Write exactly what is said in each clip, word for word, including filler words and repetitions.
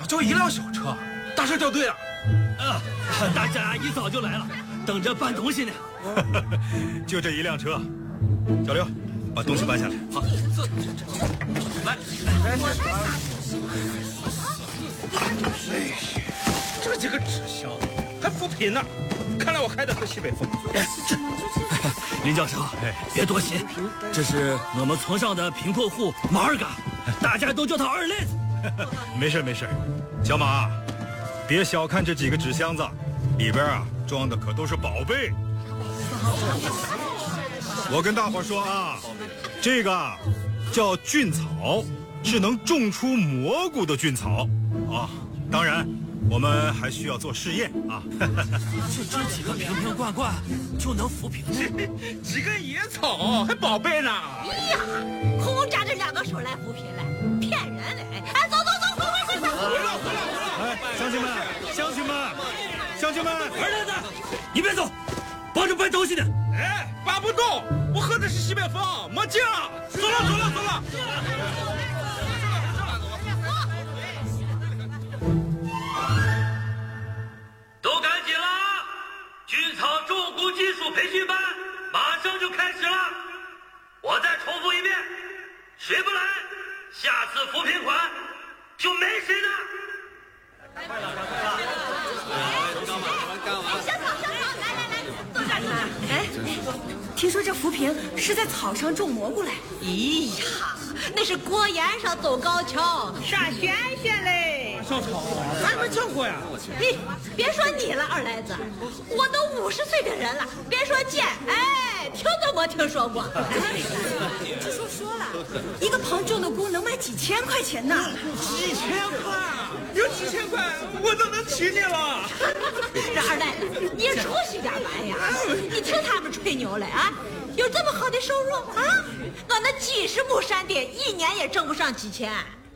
就一辆小车，大事掉队了。 啊，大家一早就来了，等着搬东西呢。 就这一辆车，小刘，把东西搬下来。好， 这这这，来来来。哎，这几个纸箱还扶贫呢，看来我还得喝西北风。 哎，这，林教授，哎，别多心，这是我们村上的贫困户马二嘎，大家都叫他二赖子。 没事没事，小马，别小看这几个纸箱子，里边啊装的可都是宝贝。我跟大伙说啊，这个叫菌草，是能种出蘑菇的菌草啊。当然，我们还需要做试验啊。 就这几个瓶瓶罐罐就能扶贫？ 几根野草还宝贝呢？ 哎呀，空扎着两个手来扶贫来，骗人嘞！哎，走走走，快快快快！ 回来回来回来！ 哎，乡亲们，乡亲们，乡亲们， 二赖子，你别走，帮着搬东西呢。 哎，搬不动，我喝的是西北风，没劲。走了走了走了。 都赶紧啦！菌草种菇技术培训班马上就开始了。我再重复一遍，谁不来，下次扶贫款就没谁的。快了，快了！ 哎，小草，小草，来来来，坐这儿。 哎，听说这扶贫是在草上种蘑菇嘞？ 咦呀，那是锅沿上走高跷，上玄仙嘞！ 小草，咱没见过呀。 嘿，别说你了，二赖子，我都五十岁的人了，别说见，哎，听都没听说过。 就说说了，一个棚种的菇能卖几千块钱呢？ 几千块，有几千块我都能请你了。 这二赖子，你出息点玩呀！你听他们吹牛嘞啊！有这么好的收入啊？我那几十亩山地，一年也挣不上几千。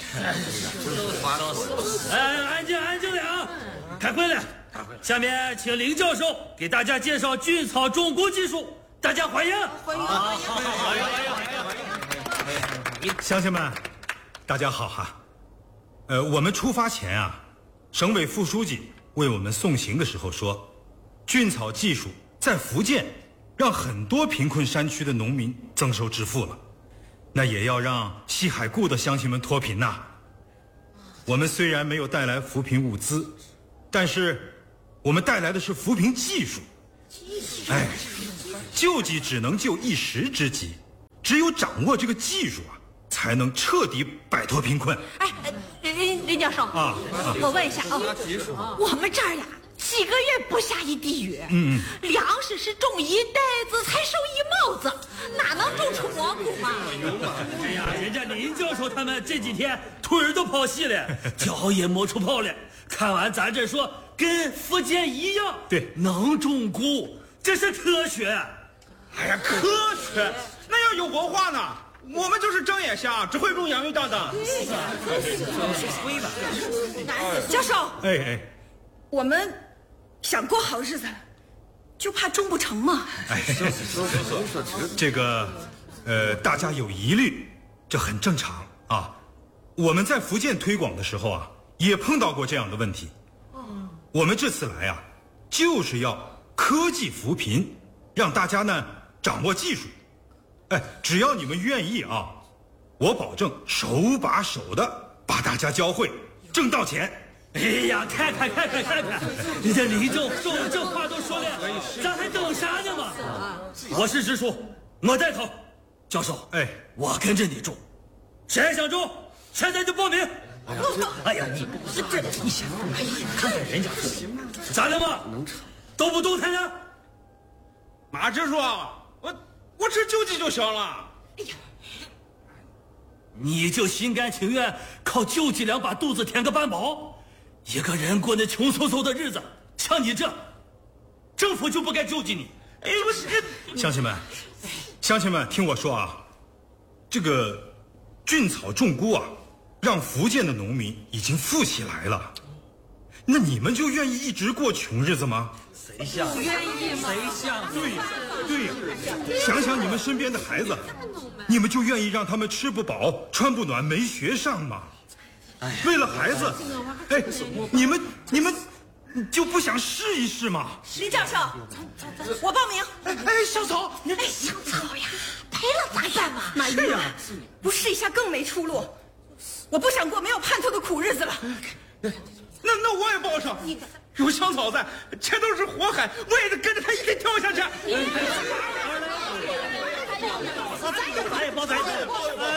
哎，安静安静点啊！开会了，下面请林教授给大家介绍菌草种菇技术，大家欢迎！ 欢迎欢迎欢迎！乡亲们，大家好哈。呃，我们出发前啊，省委副书记为我们送行的时候说，菌草技术在福建让很多贫困山区的农民增收致富了，那也要让西海固的乡亲们脱贫呐。我们虽然没有带来扶贫物资，但是我们带来的是扶贫技术。哎，救济只能救一时之急，只有掌握这个技术啊，才能彻底摆脱贫困。 哎，林林教授啊， 我问一下啊，我们这儿呀，几个月不下一滴雨，嗯，粮食是种一袋子才收一帽子，哪能种出蘑菇嘛？ 哎呀，人家林教授他们这几天腿儿都跑细了，脚也磨出泡了。看完咱这说，跟福建一样， 对， 能种菇，这是科学。 哎呀，科学那要有文化呢。我们就是睁眼瞎，只会种洋芋蛋蛋。 教授， 哎哎， 我们想过好日子，就怕种不成嘛。 哎，这个，呃，大家有疑虑，这很正常啊。我们在福建推广的时候啊，也碰到过这样的问题。我们这次来啊，就是要科技扶贫，让大家呢掌握技术。哎，只要你们愿意啊，我保证手把手的把大家教会，挣到钱。 哎呀，看看看看看看，人家林教授这话都说了，咱还等啥呢嘛？我是直属，我带头。教授， 哎， 我跟着你种，谁想种，现在就报名。哎呀，你这你想，哎呀，看看人家，咋的嘛？都不动弹呢？ 马支书，我我吃救济就行了。哎呀， 你就心甘情愿靠救济粮把肚子填个半饱？一个人过那穷嗖嗖的日子，像你这，政府就不该救济你。 哎呦，我是乡亲们，乡亲们，听我说啊，这个菌草种菇啊，让福建的农民已经富起来了。那你们就愿意一直过穷日子吗？ 谁像？不愿意吗？谁像？ 对呀，对呀，想想你们身边的孩子，你们就愿意让他们吃不饱、穿不暖、没学上吗？ 为了孩子，哎，你们你们就不想试一试吗？ 林教授，我报名。 哎，香草， 哎，香草呀，赔了咋办嘛？ 马姨呀，不试一下更没出路。我不想过没有盼头的苦日子了。 那那我也报上。有香草在，前头是火海，我也得跟着他一起跳下去。 咱也包咱也包。